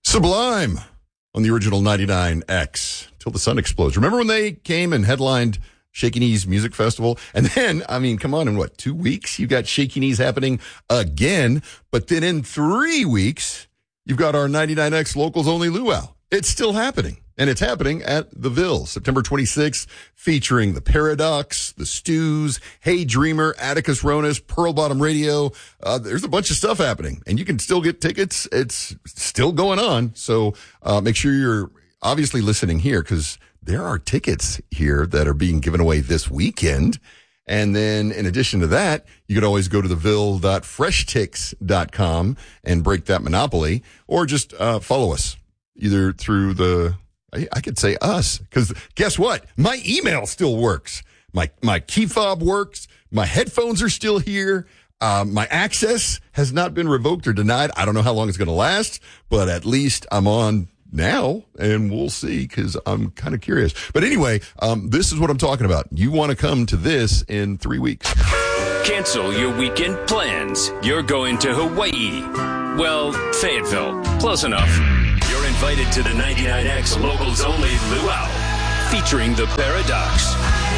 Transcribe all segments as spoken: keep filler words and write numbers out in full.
Sublime on the original ninety-nine X, Till the Sun Explodes. Remember when they came and headlined Shaky Knees Music Festival? And then, I mean, come on, in what, two weeks, you got Shaky Knees happening again. But then in three weeks, you've got our ninety-nine X Locals Only Luau. It's still happening. And it's happening at the Ville, September twenty-sixth, featuring The Paradox, The Stews, Hey Dreamer, Atticus Ronas, Pearl Bottom Radio. Uh, there's a bunch of stuff happening, and you can still get tickets. It's still going on. So uh, make sure you're obviously listening here, because there are tickets here that are being given away this weekend. And then in addition to that, you could always go to the ville dot fresh tix dot com and break that monopoly, or just uh, follow us either through the... I, I could say us, because guess what? My email still works. My my key fob works. My headphones are still here. Um, my access has not been revoked or denied. I don't know how long it's going to last, but at least I'm on now, and we'll see, because I'm kind of curious. But anyway, um, this is what I'm talking about. You want to come to this in three weeks. Cancel your weekend plans. You're going to Hawaii. Well, Fayetteville. Close enough. You're invited to the ninety-nine X Locals Only Luau, featuring The Paradox,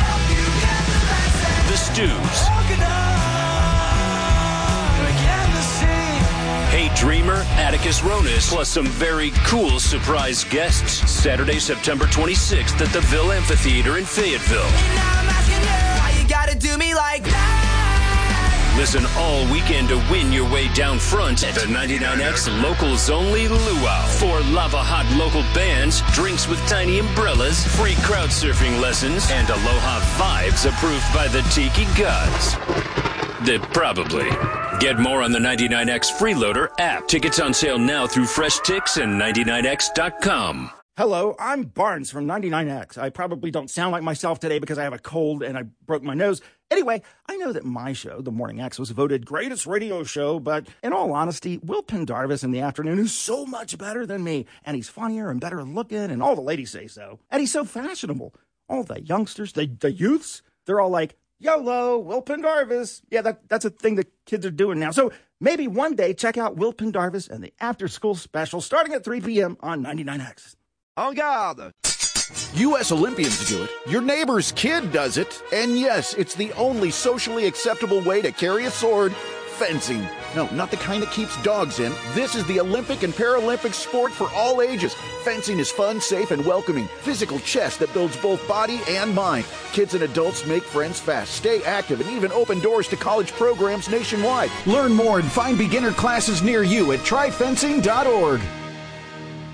The Stews, Hey Dreamer, Atticus Ronas, plus some very cool surprise guests. Saturday, September twenty-sixth at the Ville Amphitheater in Fayetteville. Why you gotta do me like that? Listen all weekend to win your way down front at the ninety-nine X Locals Only Luau. Four lava hot local bands, drinks with tiny umbrellas, free crowd surfing lessons, and aloha vibes approved by the Tiki Gods. They probably. Get more on the ninety-nine X Freeloader app. Tickets on sale now through Fresh Tix and ninety-nine X dot com. Hello, I'm Barnes from ninety-nine X. I probably don't sound like myself today because I have a cold and I broke my nose. Anyway, I know that my show, The Morning X, was voted greatest radio show, but in all honesty, Will Pendarvis in the afternoon is so much better than me, and he's funnier and better looking, and all the ladies say so. And he's so fashionable. All the youngsters, the, the youths, they're all like, YOLO, Will Pendarvis. Yeah, that, that's a thing that kids are doing now. So maybe one day check out Will Pendarvis and the after-school special starting at three p.m. on ninety-nine X. En garde! U S Olympians do it, your neighbor's kid does it, and yes, it's the only socially acceptable way to carry a sword, fencing. No, not the kind that keeps dogs in. This is the Olympic and Paralympic sport for all ages. Fencing is fun, safe, and welcoming. Physical chess that builds both body and mind. Kids and adults make friends fast, stay active, and even open doors to college programs nationwide. Learn more and find beginner classes near you at try fencing dot org.